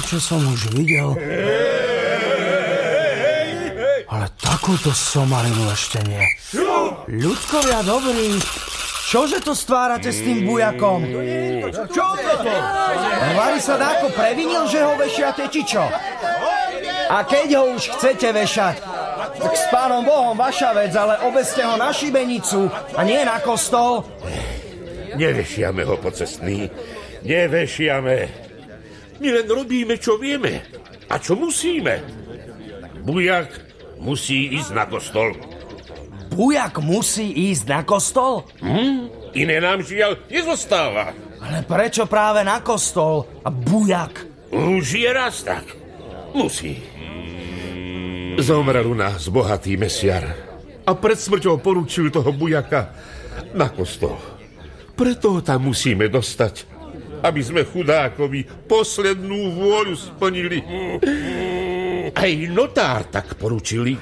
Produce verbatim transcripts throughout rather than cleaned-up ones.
čo som už videl. Ale takúto somarinu ešte nie. Ľudkovia dobrí, čože to stvárate s tým bujakom? Čo toto? Vari sa dáko previnil, že ho vešiate, či čo? A keď ho už chcete vešať, tak s pánom Bohom vaša vec, ale obeste ho na šibenicu a nie na kostol. Nevešiame ho, pocestný. Nevešiame. My len robíme, čo vieme a čo musíme. Bujak musí ísť na kostol. Bujak musí ísť na kostol? Hm? Iné nám žiaľ nezostáva. Ale prečo práve na kostol a bujak? Už je raz tak. Musí. Zomrel u nás bohatý mesiar a pred smrťou poručil toho bujaka na kostol. Preto ho tam musíme dostať, aby sme chudákovi poslednú vôľu splnili. Aj notár tak poručili.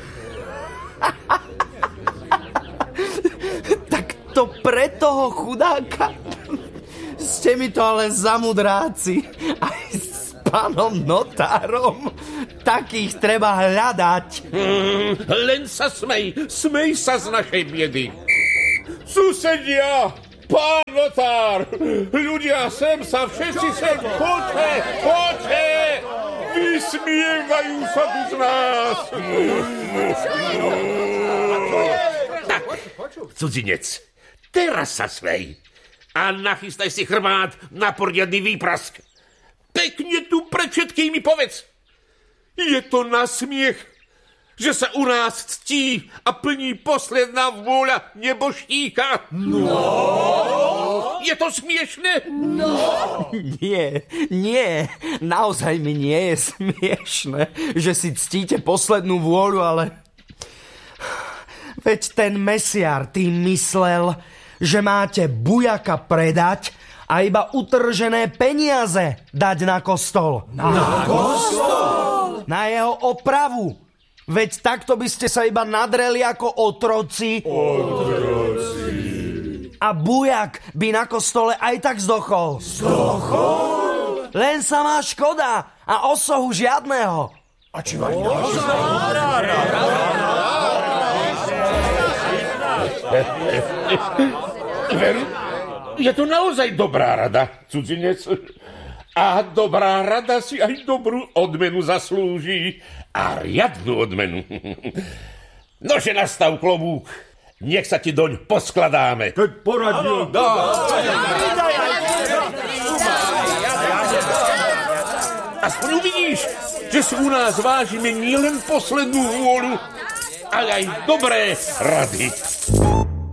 Tak to pre toho chudáka? Ste mi to ale zamudráci. Aj s pánom notárom. Takých treba hľadať. Hmm, len sa smej, smej sa z našej biedy. Susedia, pán notár, ľudia sem sa, všetci sem, poďte, poďte, vysmievajú sa tu z nás. Tak, cudzinec, teraz sa smej a nachystaj si chrbát na poriadny výprask. Pekne tu pred všetkými povedz. Je to na smiech, že sa u nás ctí a plní posledná vôľa neboštíka? No! Je to smiešne? No! Nie, nie, naozaj mi nie je smiešne, že si ctíte poslednú vôľu, ale... Veď ten mesiar tým myslel, že máte bujaka predať a iba utržené peniaze dať na kostol. Na, na kostol? Na jeho opravu. Veď takto by ste sa iba nadreli ako otroci. Otroci. A bujak by na kostole aj tak zdochol. Zdochol? Len sa má škoda a osohu žiadného. A či ma nie? Veru, je to naozaj dobrá rada, cudzinec. A dobrá rada si aj dobrú odmenu zaslúži. A riadnu odmenu. Nože nastav klobúk. Nech sa ti doň poskladáme. Keď poradil. Dá. Aspoň uvidíš, že si u nás vážime nielen poslednú vôľu, ale aj dobré rady.